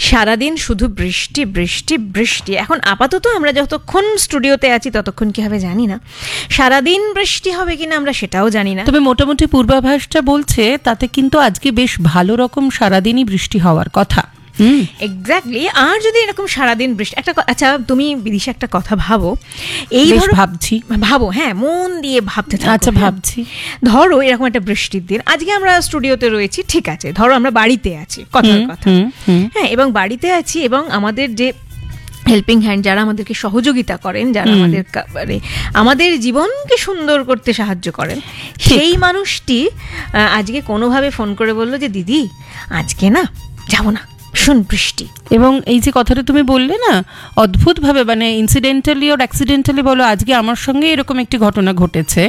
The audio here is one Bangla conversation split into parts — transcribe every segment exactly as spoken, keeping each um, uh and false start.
সারাদিন শুধু বৃষ্টি বৃষ্টি বৃষ্টি। এখন আপাতত আমরা যতক্ষণ স্টুডিওতে আছি ততক্ষণ কি হবে জানি না, সারাদিন বৃষ্টি হবে কিনা আমরা সেটাও জানি না। তবে মোটামুটি পূর্বাভাসটা বলছে তাতে কিন্তু আজকে বেশ ভালো রকম সারাদিনই বৃষ্টি হওয়ার কথা। হুম, এক্স্যাক্টলি। আর যদি এরকম সারাদিন বৃষ্টি, একটা আচ্ছা তুমি বিদিশা একটা কথা ভাবো, এই ভাবছি ভাবো হ্যাঁ মন দিয়ে ভাবতে থাকো। আচ্ছা ভাবছি, ধরো এরকম একটা বৃষ্টির দিন, আজকে আমরা স্টুডিওতে রয়েছি, ঠিক আছে, ধরো আমরা বাড়িতে আছি, কথার কথা, হ্যাঁ, এবং বাড়িতে আছি এবং আমাদের যে হেল্পিং হ্যান্ড যারা আমাদেরকে সহযোগিতা করেন, যারা আমাদের মানে আমাদের জীবনকে সুন্দর করতে সাহায্য করেন, সেই মানুষটি আজকে কোনোভাবে ফোন করে বললো যে দিদি আজকে না যাবো না, ভীষণ বৃষ্টি। এবং এই যে কথাটা তুমি বললে না, অদ্ভুতভাবে মানে ইনসিডেন্টালি ওর অ্যাক্সিডেন্টালি বলো, আজকে আমার সঙ্গে এরকম একটি ঘটনা ঘটেছে।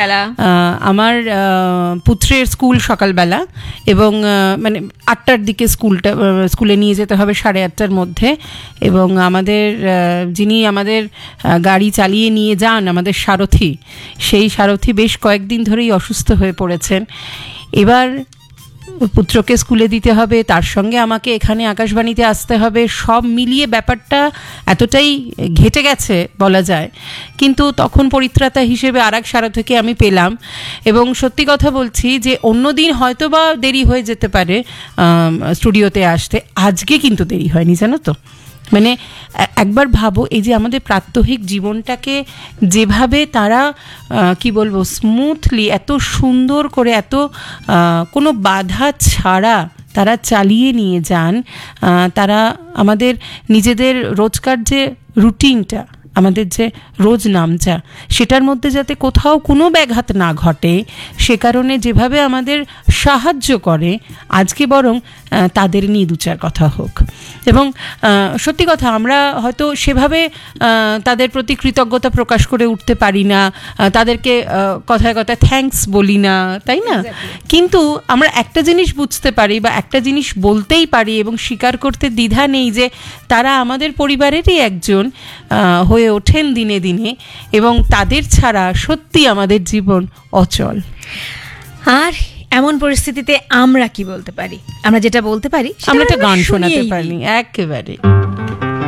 আমার পুত্রের স্কুল সকালবেলা, এবং মানে আটটার দিকে স্কুলটা স্কুলে নিয়ে যেতে হবে সাড়ে আটটার মধ্যে, এবং আমাদের যিনি আমাদের গাড়ি চালিয়ে নিয়ে যান, আমাদের সারথি, সেই সারথি বেশ কয়েকদিন ধরেই অসুস্থ হয়ে পড়েছেন। এবার পুত্রকে স্কুলে দিতে হবে, তার সঙ্গে আমাকে এখানে আকাশবাণীতে আসতে হবে, সব মিলিয়ে ব্যাপারটা এতটাই ঘেটে গেছে বলা যায়। কিন্তু তখন পরিত্রাতা হিসেবে আর এক সারথিকে আমি পেলাম, এবং সত্যি কথা বলছি যে অন্য দিন হয়তো বা দেরি হয়ে যেতে পারে স্টুডিওতে আসতে, আজকে কিন্তু দেরি হয়নি, জানো তো। মানে একবার ভাবো, এই যে আমাদের প্রাত্যহিক জীবনটাকে যেভাবে তারা কি বলবো স্মুথলি, এত সুন্দর করে, এত কোনো বাধা ছাড়া তারা চালিয়ে নিয়ে যান, তারা আমাদের নিজেদের রোজকার যে রুটিনটা, আমাদের যে রোজ নামচা, সেটার মধ্যে যাতে কোথাও কোনো ব্যাঘাত না ঘটে, সে কারণে যেভাবে আমাদের সাহায্য করে, আজকে বরং তাদের নিয়ে দু চার কথা হোক। এবং সত্যি কথা, আমরা হয়তো সেভাবে তাদের প্রতি কৃতজ্ঞতা প্রকাশ করে উঠতে পারি না, তাদেরকে কথায় কথায় থ্যাঙ্কস বলি না, তাই না? কিন্তু আমরা একটা জিনিস বুঝতে পারি বা একটা জিনিস বলতেই পারি এবং স্বীকার করতে দ্বিধা নেই যে তারা আমাদের পরিবারেরই একজন হয়ে ওঠেন দিনে দিনে, এবং তাদের ছাড়া সত্যি আমাদের জীবন অচল। আর এমন পরিস্থিতিতে আমরা কি বলতে পারি? আমরা যেটা বলতে পারি, আমরা একটা গান শোনাতে পারি একেবারে।